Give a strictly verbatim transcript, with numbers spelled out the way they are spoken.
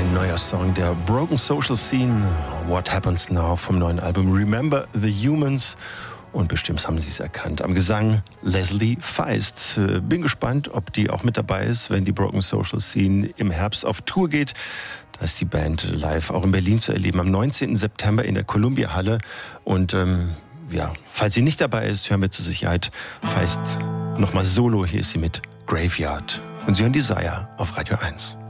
Ein neuer Song der Broken Social Scene, What Happens Now, vom neuen Album Remember the Humans. Und bestimmt haben Sie es erkannt. Am Gesang Leslie Feist. Bin gespannt, ob die auch mit dabei ist, wenn die Broken Social Scene im Herbst auf Tour geht. Da ist die Band live auch in Berlin zu erleben, am neunzehnten September in der Columbia Halle. Und ähm, ja, falls sie nicht dabei ist, hören wir zur Sicherheit Feist nochmal solo. Hier ist sie mit Graveyard. Und Sie hören Desire auf Radio eins.